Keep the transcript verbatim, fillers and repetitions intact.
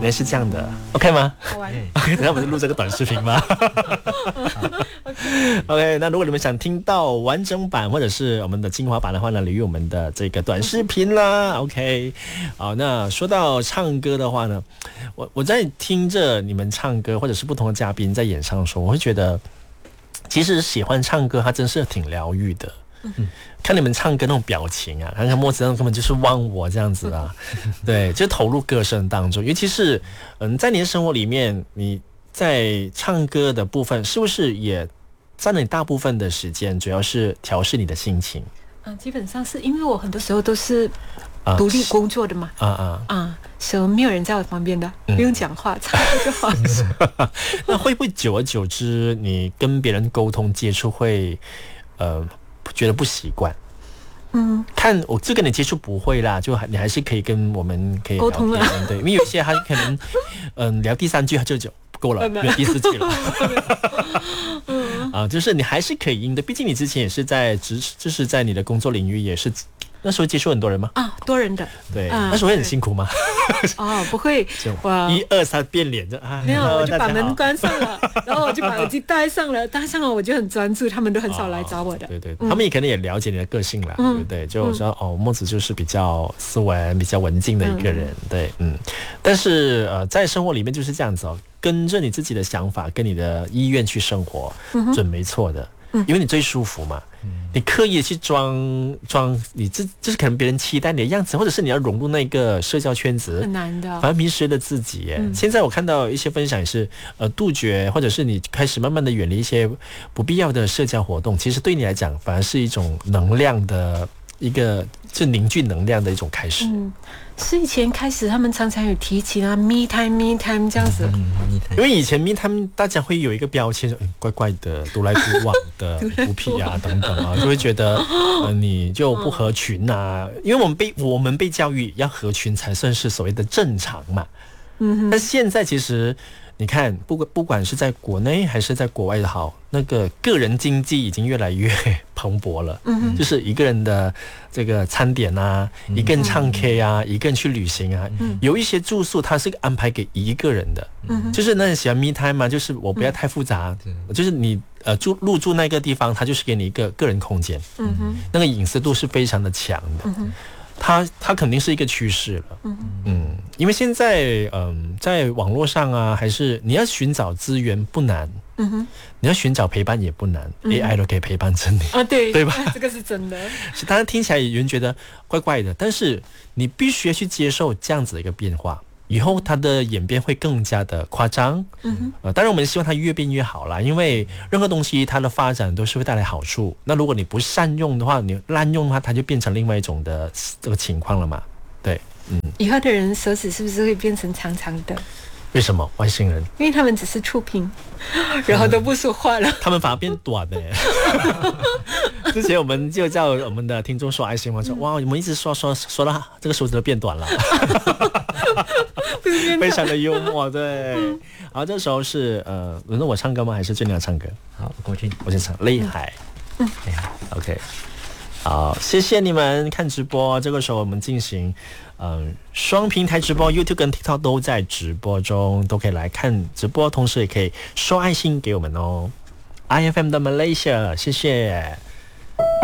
来是这样的 ，OK 吗？ 好玩。 OK， 等下我们就录这个短视频吧。OK， 那如果你们想听到完整版或者是我们的精华版的话呢，留意我们的这个短视频啦。OK， 好，那说到唱歌的话呢，我我在听着你们唱歌，或者是不同的嘉宾在演唱的时候，我会觉得，其实喜欢唱歌，它真是挺疗愈的。嗯，看你们唱歌那种表情啊，看看莫子根本就是忘我这样子啊，对，就投入歌声当中。尤其是嗯，在你的生活里面，你在唱歌的部分，是不是也占了你大部分的时间？主要是调试你的心情。 嗯，基本上是因为我很多时候都是独立工作的嘛，啊啊啊，所以没有人在我旁边的，不用讲话，唱歌就好。 那会不会久而久之，你跟别人沟通接触会呃？觉得不习惯，嗯，看我这跟你接触不会啦，就你还是可以跟我们可以沟通了， 对，因为有些他可能嗯聊第三句他就就不够了，没有第四句了，啊，就是你还是可以应对，毕竟你之前也是在职，就是在你的工作领域也是。那时候接触很多人吗？ 啊，多人的。 对，嗯、那时候会很辛苦吗？ 哦，不会， 我一二三变脸就啊， 没有，我就把门关上了，然后我就把耳机戴上了，戴上了我就很专注，他们都很少来找我的。 哦、对对，嗯、他们也可能也了解你的个性啦，嗯、对不对？就说、嗯、哦，孟子就是比较斯文、比较文静的一个人，嗯、对，嗯。但是呃，在生活里面就是这样子哦，跟着你自己的想法，跟你的意愿去生活，嗯、准没错的。因为你最舒服嘛，你刻意去装装你这就是可能别人期待你的样子，或者是你要融入那个社交圈子， 很难的。 反而迷失了自己耶。嗯、现在我看到一些分享也是，呃，杜绝或者是你开始慢慢的远离一些不必要的社交活动，其实对你来讲反而是一种能量的一个，是凝聚能量的一种开始。 嗯，是以前开始他们常常有提起啊 ，me time me time 这样子。 嗯，因为以前 me time 大家会有一个标签，嗯、怪怪的，独来独往的，孤僻啊等等啊，就会觉得呃你就不合群啊。因为我们被我们被教育要合群才算是所谓的正常嘛。嗯，但现在其实你看，不不管是在国内还是在国外的好，那个个人经济已经越来越蓬勃了。嗯，就是一个人的这个餐点啊，嗯、一个人唱 K 啊，嗯、一个人去旅行啊，嗯、有一些住宿它是安排给一个人的。嗯，就是那喜欢 me time 嘛，就是我不要太复杂，嗯、就是你呃住入住那个地方，它就是给你一个个人空间。嗯哼，那个隐私度是非常的强的。嗯哼。它它肯定是一个趋势了，嗯嗯，因为现在嗯，在网络上啊，还是你要寻找资源不难，嗯哼，你要寻找陪伴也不难、嗯、，A I 都可以陪伴着你啊，对对吧？ 这个是真的。 当然听起来有人觉得怪怪的，但是你必须要去接受这样子的一个变化。以后它的演变会更加的夸张，嗯哼，呃，当然我们希望它越变越好啦，因为任何东西它的发展都是会带来好处。那如果你不善用的话，你滥用的话，它就变成另外一种的这个情况了嘛。对，嗯。 以后的人手指是不是会变成长长的？ 为什么外星人？ 因为他们只是触屏，然后都不说话了。 他们反而变短了耶。之前我们就叫我们的听众说爱心嘛，说哇，我们一直说说说到这个手指都变短了，非常的幽默。对，好，这时候是呃，轮到我唱歌吗？还是俊良唱歌？ 好，过去， 我先唱《厉害》。嗯，厉害。OK， 好，谢谢你们看直播。这个时候我们进行。嗯，双平台直播 ，YouTube 跟 TikTok 都在直播中，都可以来看直播，同时也可以收爱心给我们哦。I F M 的 Malaysia， 谢谢。